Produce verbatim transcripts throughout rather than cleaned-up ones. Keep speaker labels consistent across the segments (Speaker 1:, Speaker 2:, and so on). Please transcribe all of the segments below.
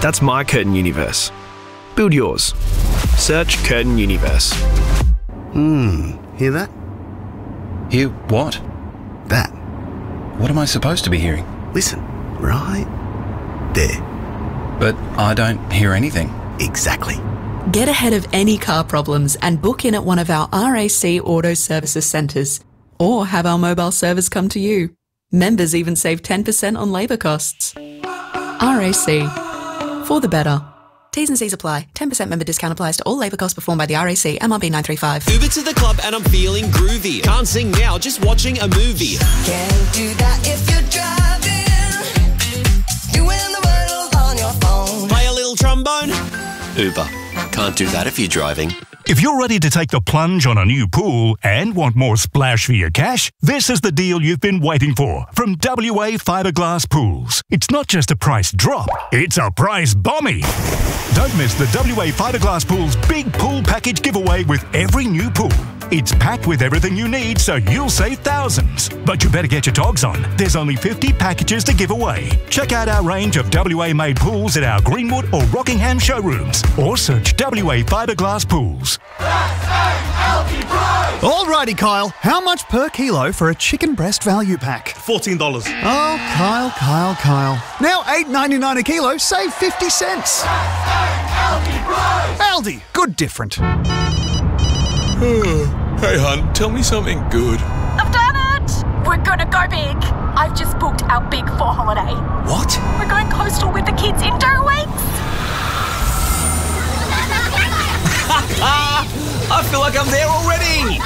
Speaker 1: That's my Curtin Universe. Build yours. Search Curtin Universe.
Speaker 2: Hmm, hear that?
Speaker 3: Hear what?
Speaker 2: That.
Speaker 3: What am I supposed to be hearing?
Speaker 2: Listen, right there.
Speaker 3: But I don't hear anything.
Speaker 2: Exactly.
Speaker 4: Get ahead of any car problems and book in at one of our R A C Auto Services centres, or have our mobile service come to you. Members even save ten percent on labour costs. R A C. For the better. T's and C's apply. ten percent member discount applies to all labour costs performed by the R A C. M R B nine three five.
Speaker 5: Uber to the club and I'm feeling groovy. Can't sing now, just watching a movie.
Speaker 6: Can't do that if you're driving. Doing the riddles on your phone.
Speaker 5: Play a little trombone.
Speaker 7: Uber. Can't do that if you're driving.
Speaker 8: If you're ready to take the plunge on a new pool and want more splash for your cash, this is the deal you've been waiting for from W A Fiberglass Pools. It's not just a price drop, it's a price bombie. Don't miss the W A Fiberglass Pools big pool package giveaway with every new pool. It's packed with everything you need, so you'll save thousands. But you better get your togs on. There's only fifty packages to give away. Check out our range of W A-made pools at our Greenwood or Rockingham showrooms, or search W A Fiberglass Pools.
Speaker 9: Alrighty, Kyle. How much per kilo for a chicken breast value pack?
Speaker 10: fourteen dollars.
Speaker 9: Oh, Kyle, Kyle, Kyle. Now eight ninety-nine a kilo, save fifty cents. Aldi, good different.
Speaker 10: Hey, hun, tell me something good.
Speaker 11: I've done it! We're gonna go big. I've just booked our Big Four holiday.
Speaker 10: What?
Speaker 11: We're going coastal with the kids in two weeks.
Speaker 5: I feel like I'm there already.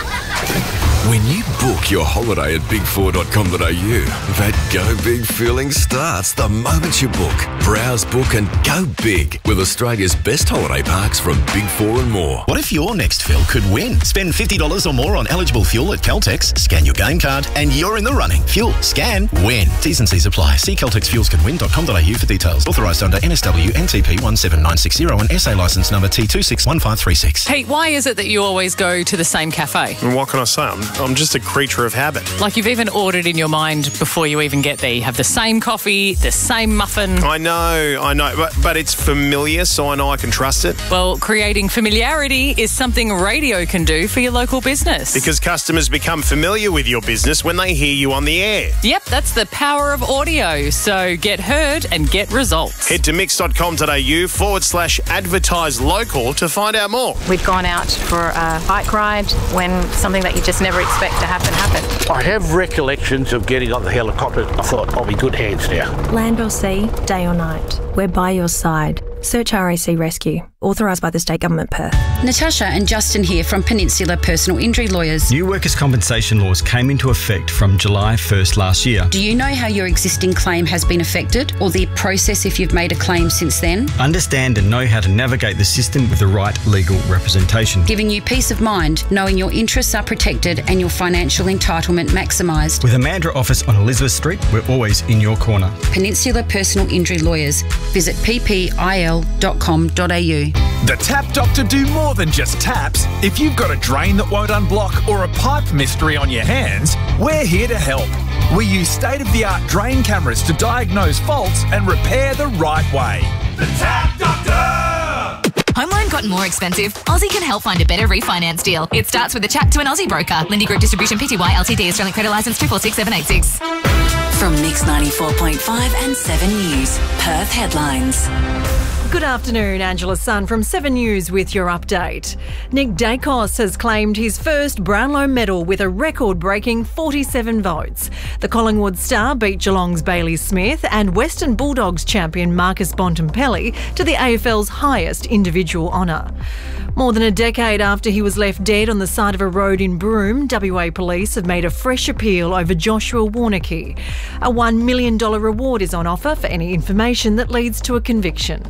Speaker 12: When you book your holiday at big four dot com dot a u, that go big feeling starts the moment you book. Browse, book and go big with Australia's best holiday parks from Big Four and more.
Speaker 13: What if your next fill could win? Spend fifty dollars or more on eligible fuel at Caltex, scan your game card and you're in the running. Fuel, scan, win. T's and C's apply. See caltex fuels can win dot com dot a u for details. Authorised under N S W N T P one seven nine six zero and S A licence number T two six one five three six.
Speaker 14: Pete, why is it that you always go to the same cafe?
Speaker 10: And what can I say? I'm, I'm just a creature of habit.
Speaker 14: Like you've even ordered in your mind before you even get there. You have the same coffee, the same muffin.
Speaker 10: I know, I know, but, but it's familiar, so I know I can trust it.
Speaker 14: Well, creating familiarity is something radio can do for your local business.
Speaker 10: Because customers become familiar with your business when they hear you on the air.
Speaker 14: Yep, that's the power of audio. So get heard and get results.
Speaker 10: Head to mix dot com dot a u forward slash advertise local to find out more.
Speaker 15: We've gone out for a bike ride when something that you just never expect to happen happened.
Speaker 16: I have recollections of getting on the helicopter. I thought, I'll be good hands now.
Speaker 17: Land or sea, day or night, we're by your side. Search R A C Rescue. Authorised by the State Government, Perth.
Speaker 18: Natasha and Justin here from Peninsula Personal Injury Lawyers.
Speaker 19: New workers' compensation laws came into effect from July first last year.
Speaker 18: Do you know how your existing claim has been affected or the process if you've made a claim since then?
Speaker 19: Understand and know how to navigate the system with the right legal representation.
Speaker 18: Giving you peace of mind, knowing your interests are protected and your financial entitlement maximised.
Speaker 19: With a Mandurah office on Elizabeth Street, we're always in your corner.
Speaker 18: Peninsula Personal Injury Lawyers. Visit p p i l dot com dot a u.
Speaker 20: The Tap Doctor do more than just taps. If you've got a drain that won't unblock or a pipe mystery on your hands, we're here to help. We use state-of-the-art drain cameras to diagnose faults and repair the right way.
Speaker 4: The Tap Doctor! Home loan gotten more expensive? Aussie can help find a better refinance deal. It starts with a chat to an Aussie broker. Lindy Group Distribution Pty Ltd Australian Credit Licence two four six seven eight six.
Speaker 3: From Mix ninety-four point five and seven News, Perth headlines.
Speaker 1: Good afternoon, Angela Sun from seven News with your update. Nick Dacos has claimed his first Brownlow medal with a record-breaking forty-seven votes. The Collingwood star beat Geelong's Bailey Smith and Western Bulldogs champion Marcus Bontempelli to the A F L's highest individual honour. More than a decade after he was left dead on the side of a road in Broome, W A Police have made a fresh appeal over Joshua Warneke. A one million dollars reward is on offer for any information that leads to a conviction.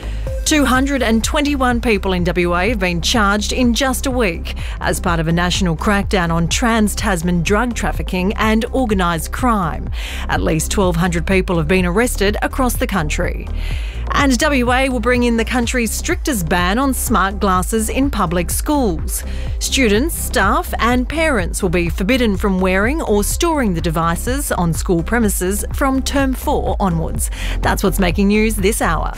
Speaker 1: two hundred twenty-one people in W A have been charged in just a week as part of a national crackdown on trans-Tasman drug trafficking and organised crime. At least twelve hundred people have been arrested across the country. And W A will bring in the country's strictest ban on smart glasses in public schools. Students, staff and parents will be forbidden from wearing or storing the devices on school premises from term four onwards. That's what's making news this hour.